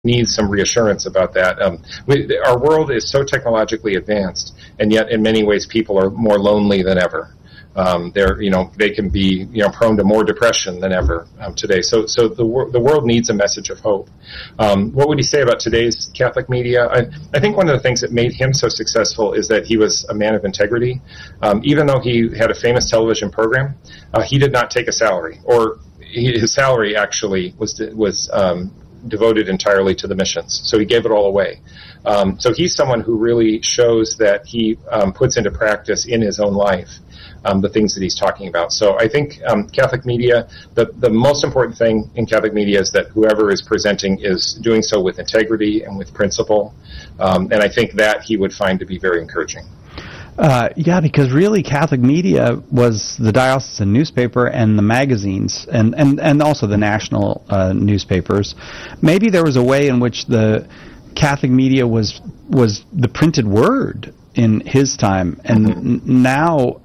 needs some reassurance about that. Our world is so technologically advanced, and yet in many ways people are more lonely than ever. They can be, prone to more depression than ever today. So the world needs a message of hope. What would you say about today's Catholic media? I think one of the things that made him so successful is that he was a man of integrity. Even though he had a famous television program, he did not take a salary, or his salary actually was devoted entirely to the missions. So he gave it all away. So he's someone who really shows that he puts into practice in his own life the things that he's talking about. So I think Catholic media, the most important thing in Catholic media is that whoever is presenting is doing so with integrity and with principle. And I think that he would find to be very encouraging. Because really Catholic media was the diocesan newspaper and the magazines and also the national newspapers. Maybe there was a way in which the Catholic media was the printed word in his time, and now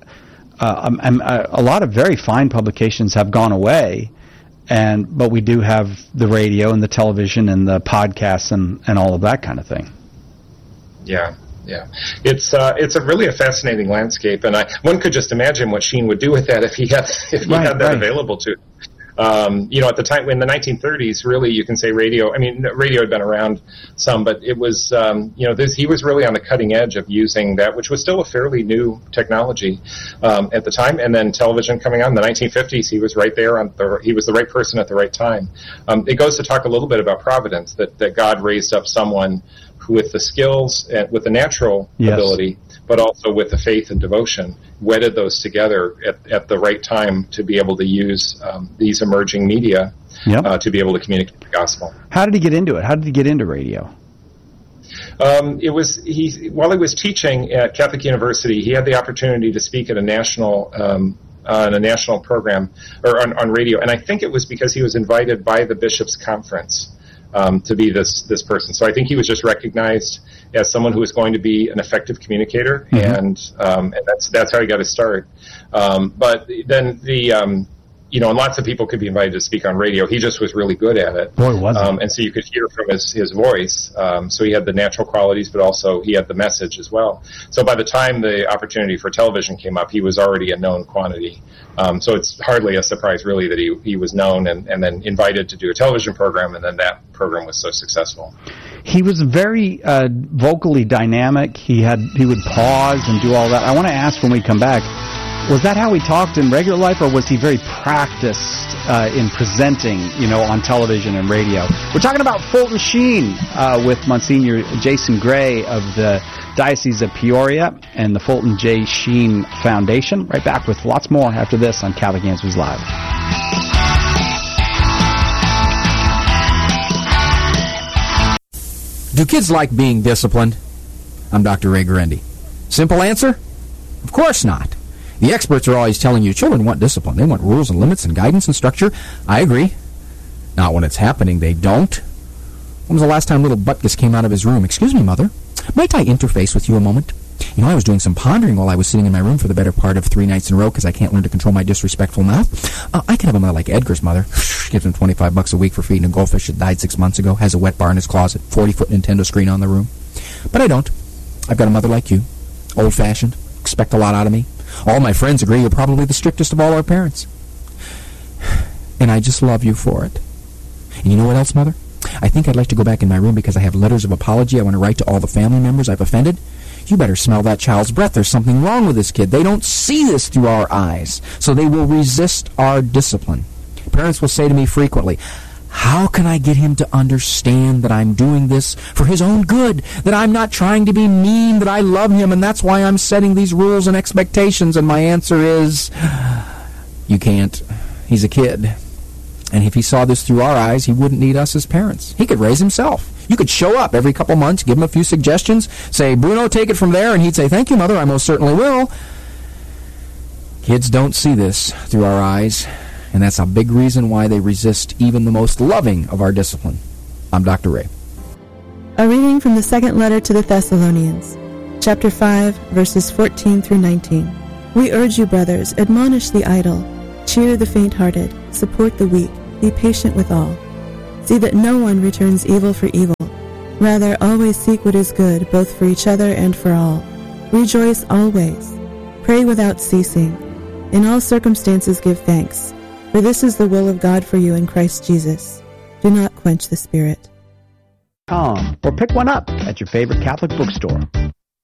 a lot of very fine publications have gone away, but we do have the radio and the television and the podcasts and all of that kind of thing. Yeah, it's a really fascinating landscape, and one could just imagine what Sheen would do with that if he had that available to him. At the time, in the 1930s, really, you can say radio. I mean, radio had been around some, but it was, he was really on the cutting edge of using that, which was still a fairly new technology at the time. And then television coming on in the 1950s, he was right there he was the right person at the right time. It goes to talk a little bit about providence, that God raised up someone who, with the skills, with the natural ability, but also with the faith and devotion, wedded those together at the right time to be able to use these emerging media to be able to communicate the gospel. How did he get into it? How did he get into radio? While he was teaching at Catholic University, he had the opportunity to speak at a national program or on radio, and I think it was because he was invited by the Bishops' Conference to be this person. So I think he was just recognized as someone who was going to be an effective communicator, and that's how he got his start. But then and lots of people could be invited to speak on radio. He just was really good at it. Boy, was he. And so you could hear from his voice. So he had the natural qualities, but also he had the message as well. So by the time the opportunity for television came up, he was already a known quantity. So it's hardly a surprise, really, that he was known and then invited to do a television program, and then that program was so successful. He was very vocally dynamic. He would pause and do all that. I want to ask when we come back, was that how he talked in regular life, or was he very practiced in presenting, on television and radio? We're talking about Fulton Sheen with Monsignor Jason Gray of the Diocese of Peoria and the Fulton J. Sheen Foundation. Right back with lots more after this on Catholic Answers Live. Do kids like being disciplined? I'm Dr. Ray Guarendi. Simple answer? Of course not. The experts are always telling you children want discipline. They want rules and limits and guidance and structure. I agree. Not when it's happening, they don't. When was the last time little Butkus came out of his room? Excuse me, Mother. Might I interface with you a moment? I was doing some pondering while I was sitting in my room for the better part of 3 nights in a row because I can't learn to control my disrespectful mouth. I could have a mother like Edgar's mother. Gives him $25 a week for feeding a goldfish that died 6 months ago. Has a wet bar in his closet. 40-foot Nintendo screen on the room. But I don't. I've got a mother like you. Old-fashioned. Expect a lot out of me. All my friends agree you're probably the strictest of all our parents. And I just love you for it. And you know what else, Mother? I think I'd like to go back in my room because I have letters of apology I want to write to all the family members I've offended. You better smell that child's breath. There's something wrong with this kid. They don't see this through our eyes, so they will resist our discipline. Parents will say to me frequently, how can I get him to understand that I'm doing this for his own good, that I'm not trying to be mean, that I love him, and that's why I'm setting these rules and expectations? And my answer is, you can't. He's a kid. And if he saw this through our eyes, he wouldn't need us as parents. He could raise himself. You could show up every couple months, give him a few suggestions, say, Bruno, take it from there, and he'd say, thank you, Mother, I most certainly will. Kids don't see this through our eyes, and that's a big reason why they resist even the most loving of our discipline. I'm Dr. Ray. A reading from the second letter to the Thessalonians, chapter 5, verses 14 through 19. We urge you, brothers, admonish the idle, cheer the faint-hearted, support the weak, be patient with all. See that no one returns evil for evil. Rather, always seek what is good, both for each other and for all. Rejoice always. Pray without ceasing. In all circumstances give thanks, for this is the will of God for you in Christ Jesus. Do not quench the Spirit. Or pick one up at your favorite Catholic bookstore.